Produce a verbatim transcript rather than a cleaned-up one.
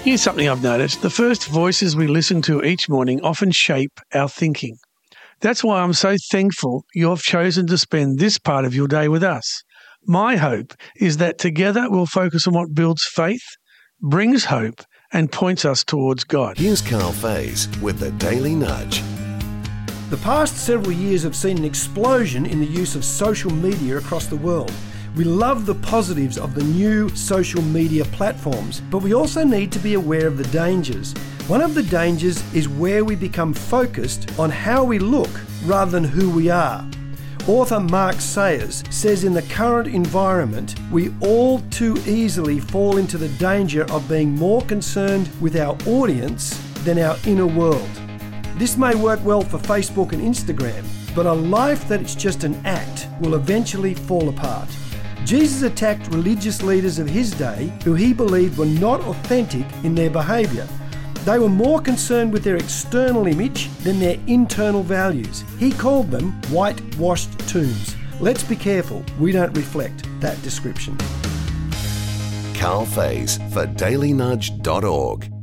Here's something I've noticed. The first voices we listen to each morning often shape our thinking. That's why I'm so thankful you've chosen to spend this part of your day with us. My hope is that together we'll focus on what builds faith, brings hope, and points us towards God. Here's Carl Faze with the Daily Nudge. The past several years have seen an explosion in the use of social media across the world. We love the positives of the new social media platforms, but we also need to be aware of the dangers. One of the dangers is where we become focused on how we look rather than who we are. Author Mark Sayers says in the current environment, we all too easily fall into the danger of being more concerned with our audience than our inner world. This may work well for Facebook and Instagram, but a life that is just an act will eventually fall apart. Jesus attacked religious leaders of his day who he believed were not authentic in their behaviour. They were more concerned with their external image than their internal values. He called them whitewashed tombs. Let's be careful we don't reflect that description. Carl Faze for daily nudge dot org.